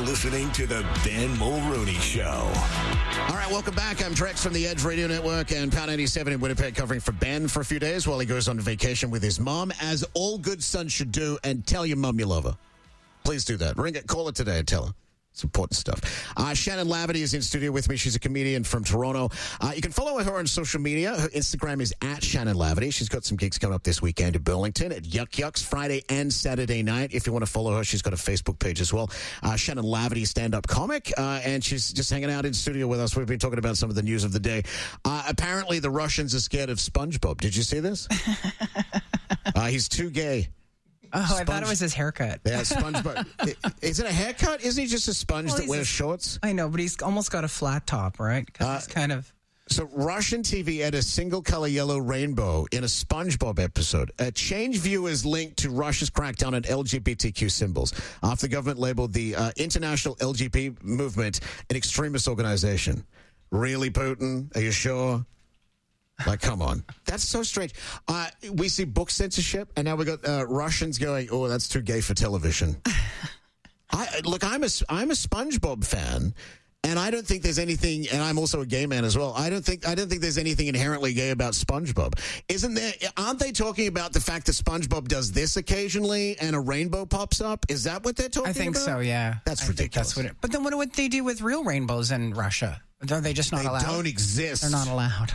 listening to the Ben Mulrooney Show. All right, welcome back. I'm Drex from the Edge Radio Network and Pound 97 in Winnipeg, covering for Ben for a few days while he goes on vacation with his mom, as all good sons should do, and tell your mom you love her. Please do that. Ring it, call her today and tell her. It's important stuff. Shannon Laverty is in studio with me. She's a comedian from Toronto. You can follow her on social media. Her Instagram is at Shannon Laverty. She's got some gigs coming up this weekend in Burlington at Yuck Yucks, Friday and Saturday night. If you want to follow her, she's got a Facebook page as well. Shannon Laverty, stand-up comic, and she's just hanging out in studio with us. We've been talking about some of the news of the day. Apparently, the Russians are scared of SpongeBob. Did you see this? He's too gay. Oh, I thought it was his haircut. Yeah, SpongeBob. Is it a haircut? Isn't he just a sponge that wears shorts? I know, but he's almost got a flat top, right? 'Cause he's kind of... So Russian TV had a single-color yellow rainbow in a SpongeBob episode. A change viewers linked to Russia's crackdown on LGBTQ symbols after the government labeled the International LGBT movement an extremist organization. Really, Putin? Are you sure? Like, come on. That's so strange. We see book censorship, and now we got Russians going, oh, that's too gay for television. Look, I'm a SpongeBob fan, and I don't think there's anything, and I'm also a gay man as well. I don't think there's anything inherently gay about SpongeBob. Aren't they talking about the fact that SpongeBob does this occasionally and a rainbow pops up? Is that what they're talking about? I think so, yeah. That's ridiculous. But then what would they do with real rainbows in Russia? Are they just not allowed? They don't exist. They're not allowed.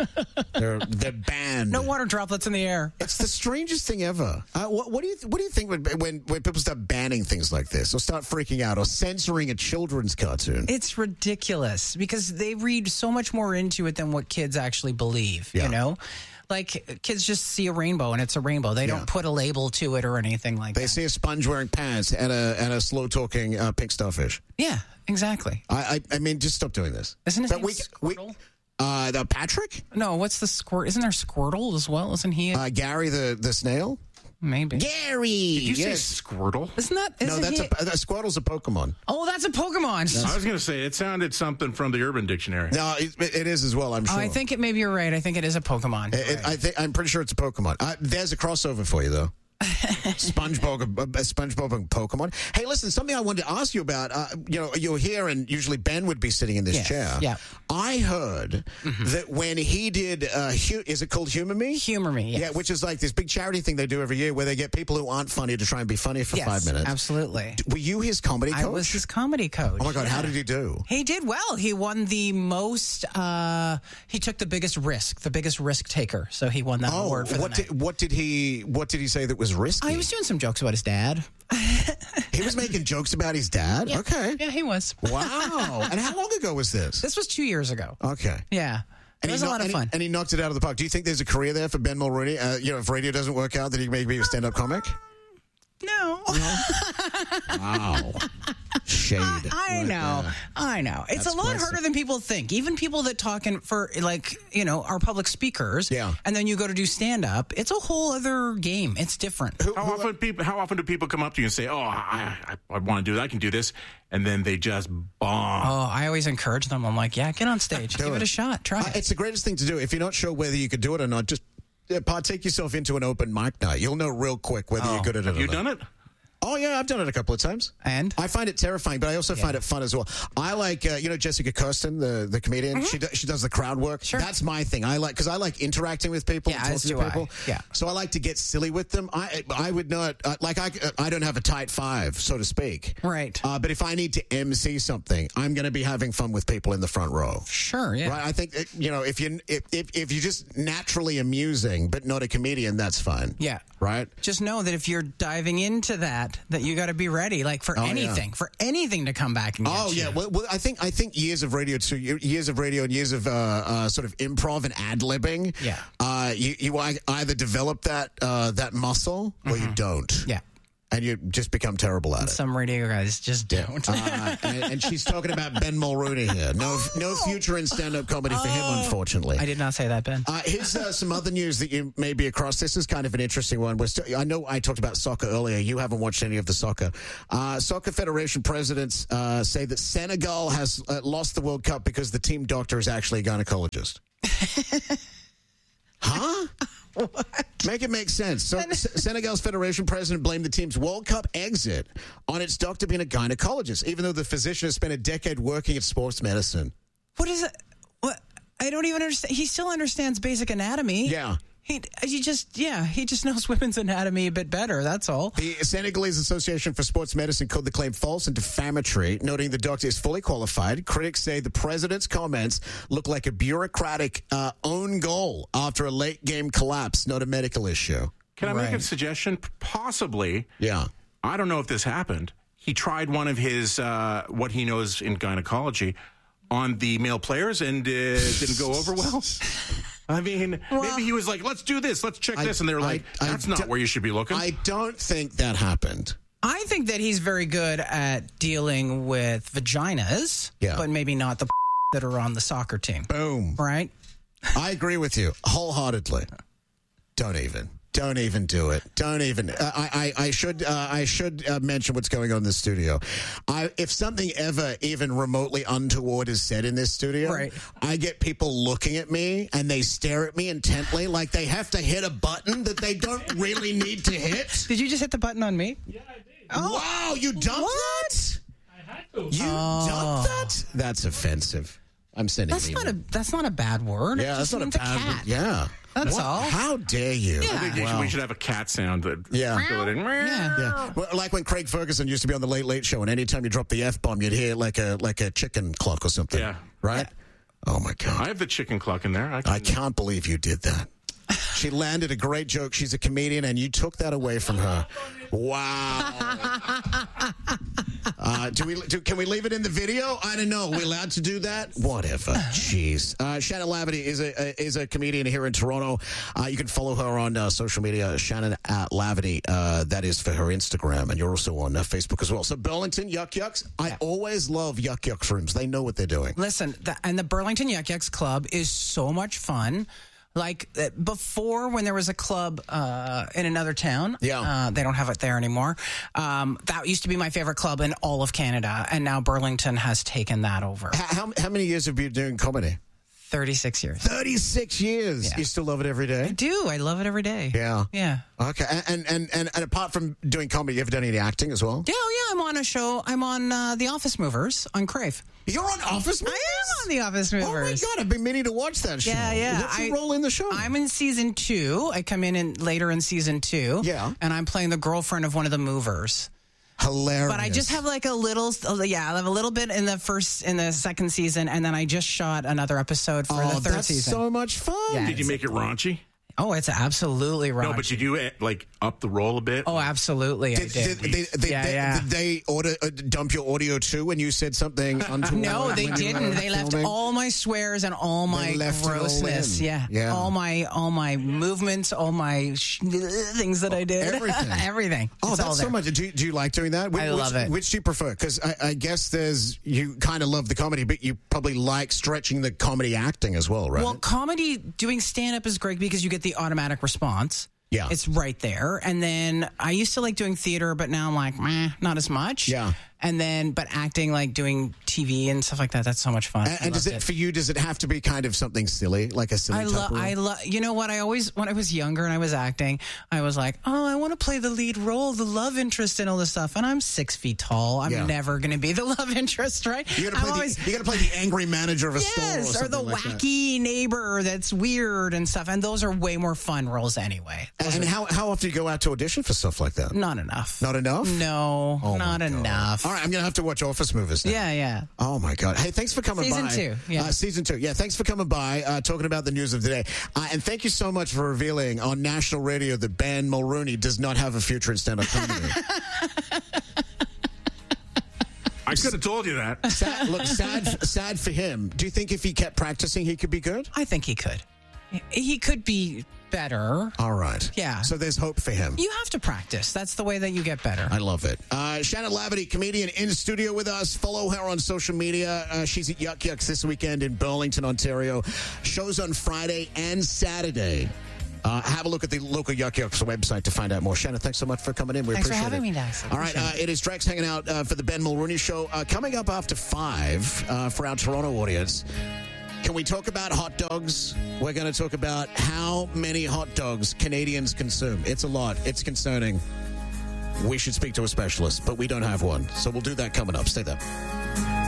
They're banned. No water droplets in the air. It's the strangest thing ever. What do you think when people start banning things like this, or start freaking out, or censoring a children's cartoon? It's ridiculous because they read so much more into it than what kids actually believe. Yeah. You know. Like, kids just see a rainbow, and it's a rainbow. They don't put a label to it or anything like that. They see a sponge wearing pants and a slow-talking pink starfish. Yeah, exactly. I mean, just stop doing this. Isn't his name Squirtle? The Patrick? No, what's the Squirt? Isn't there Squirtle as well? Isn't he? Gary the snail? Maybe. Gary! Did you say Squirtle? Isn't that... No, Squirtle's a Pokemon. Oh, that's a Pokemon. I was going to say, it sounded something from the Urban Dictionary. No, it is as well, I'm sure. I think maybe you're right. I think it is a Pokemon. I'm pretty sure it's a Pokemon. There's a crossover for you, though. SpongeBob and Pokemon. Hey, listen, something I wanted to ask you about. You're here, and usually Ben would be sitting in this chair. Yeah. I heard that when he did, is it called Humor Me? Humor Me, yes. Yeah, which is like this big charity thing they do every year where they get people who aren't funny to try and be funny for 5 minutes. Absolutely. Were you his comedy coach? I was his comedy coach. Oh my God, how did he do? He did well. He won the most. He took the biggest risk taker. So he won that award for the night. What did he say that was risky? He was doing some jokes about his dad. He was making jokes about his dad? Yeah. Okay. Yeah, he was. Wow. And how long ago was this? This was 2 years ago. Okay. Yeah. It was a lot of fun. And he knocked it out of the park. Do you think there's a career there for Ben Mulrooney? If radio doesn't work out, that he may be a stand-up comic? No. Wow. Shade. I know. It's a lot harder than people think. Even people that talk our public speakers. Yeah. And then you go to do stand-up. It's a whole other game. It's different. How often do people come up to you and say, "Oh, I want to do that. I can do this," and then they just bomb? Oh, I always encourage them. I'm like, yeah, get on stage, give it a shot, try it. It's the greatest thing to do. If you're not sure whether you could do it or not, just partake yourself into an open mic night. You'll know real quick whether you're good at it or not. Have you done it? Oh, yeah, I've done it a couple of times. And? I find it terrifying, but I also find it fun as well. I like, Jessica Kirsten, the comedian. Mm-hmm. She does the crowd work. Sure. That's my thing. Because I like interacting with people and talking to people. Yeah. So I like to get silly with them. I would not, I don't have a tight five, so to speak. Right. But if I need to MC something, I'm going to be having fun with people in the front row. Sure, yeah. Right? I think, if you're just naturally amusing, but not a comedian, that's fine. Yeah. Right? Just know that if you're diving into that you got to be ready, for anything to come back and get you. Well, I think years of radio too, years of radio and years of sort of improv and ad-libbing. Yeah. You either develop that muscle or you don't. Yeah. And you just become terrible at it. Some radio guys just don't. And she's talking about Ben Mulrooney here. No future in stand-up comedy for him, unfortunately. I did not say that, Ben. Here's some other news that you may be across. This is kind of an interesting one. I know I talked about soccer earlier. You haven't watched any of the soccer. Soccer Federation presidents say that Senegal has lost the World Cup because the team doctor is actually a gynecologist. Huh? Make it make sense. So Senegal's Federation president blamed the team's World Cup exit on its doctor being a gynecologist, even though the physician has spent a decade working at sports medicine. What is it? What? I don't even understand. He still understands basic anatomy. Yeah. He just knows women's anatomy a bit better. That's all. The Senegalese Association for Sports Medicine called the claim false and defamatory, noting the doctor is fully qualified. Critics say the president's comments look like a bureaucratic own goal after a late-game collapse, not a medical issue. Can I make a suggestion? Possibly. Yeah. I don't know if this happened. He tried one of his, what he knows in gynecology, on the male players and didn't go over well. I mean, maybe he was like, let's do this, let's check this. And they were like, that's not where you should be looking. I don't think that happened. I think that he's very good at dealing with vaginas, but maybe not the that are on the soccer team. Boom. Right? I agree with you wholeheartedly. Don't even do it. Don't even. I should mention what's going on in the studio. If something ever even remotely untoward is said in this studio, right, I get people looking at me and they stare at me intently like they have to hit a button that they don't really need to hit. Did you just hit the button on me? Yeah, I did. Oh. Wow, you dumped that? I had to. You dumped that? That's offensive. I'm sending That's not a bad word. Yeah, that's not a bad word. Yeah. That's all. How dare you? Yeah. I think we should have a cat sound that fill it in. Yeah. Well, like when Craig Ferguson used to be on the Late Late Show, and anytime you drop the F-bomb, you'd hear like a chicken cluck or something. Yeah. Right? Yeah. Oh, my God. I have the chicken cluck in there. I can't believe you did that. She landed a great joke. She's a comedian, and you took that away from her. Wow. Can we leave it in the video? I don't know. Are we allowed to do that? Whatever. Jeez. Shannon Laverty is a comedian here in Toronto. You can follow her on social media, Shannon Laverty. That is for her Instagram, and you're also on Facebook as well. So Burlington Yuck Yucks. I always love Yuck Yucks rooms. They know what they're doing. Listen, and the Burlington Yuck Yucks Club is so much fun. Like before, when there was a club in another town, they don't have it there anymore. That used to be my favorite club in all of Canada, and now Burlington has taken that over. How many years have you been doing comedy? 36 years. 36 years. Yeah. You still love it every day? I do. I love it every day. Yeah. Yeah. Okay. And apart from doing comedy, you ever done any acting as well? Yeah. I'm on a show. I'm on The Office Movers on Crave. You're on Office Movers? I am on The Office Movers. Oh, my God. I've been meaning to watch that show. Yeah. What's your role in the show? I'm in season 2. I come in later in season 2. Yeah. And I'm playing the girlfriend of one of the movers. Hilarious. But I just have like a little, I have a little bit in the second season, and then I just shot another episode for the third season. So much fun. Yeah, Did you make it raunchy? Oh, it's absolutely raunchy. No, but you do like up the roll a bit. Oh, absolutely. I did. Did they dump your audio too when you said something untoward? No, they didn't. They left all my swears and all my grossness. Yeah. All my movements, all my things that I did. Everything. Oh, it's that's so much. Do you like doing that? I love it. Which do you prefer? Because I guess you kind of love the comedy, but you probably like stretching the comedy acting as well, right? Well, comedy, doing stand-up is great because you get the automatic response. Yeah. It's right there. And then I used to like doing theater, but now I'm like, not as much. Yeah. And then, but acting, like doing TV and stuff like that, that's so much fun. And does it, for you, does it have to be kind of something silly, like a silly type role? I love, you know what, when I was younger and I was acting, I was like, I want to play the lead role, the love interest and all this stuff. And I'm 6 feet tall. I'm never going to be the love interest, right? You got to play the angry manager of a store or something or the like wacky neighbor that's weird and stuff. And those are way more fun roles anyway. And how often do you go out to audition for stuff like that? Not enough. Not enough? No, not enough. All right, I'm going to have to watch Office Movers now. Yeah. Oh, my God. Hey, thanks for coming by. Season 2, yeah. Season 2. Yeah, thanks for coming by, talking about the news of the day. And thank you so much for revealing on national radio that Ben Mulrooney does not have a future in stand-up comedy. I could have told you that. Sad for him. Do you think if he kept practicing, he could be good? I think he could. He could be better. All right. Yeah. So there's hope for him. You have to practice. That's the way that you get better. I love it. Shannon Laverty, comedian, in studio with us. Follow her on social media. She's at Yuck Yucks this weekend in Burlington, Ontario. Shows on Friday and Saturday. Have a look at the local Yuck Yucks website to find out more. Shannon, thanks so much for coming in. We appreciate it. Thanks for having me, Dax. All right, it is Drex hanging out for the Ben Mulrooney Show. Coming up after 5 for our Toronto audience. can we talk about hot dogs? We're going to talk about how many hot dogs Canadians consume. It's a lot. It's concerning. We should speak to a specialist, but we don't have one. So we'll do that coming up. Stay there.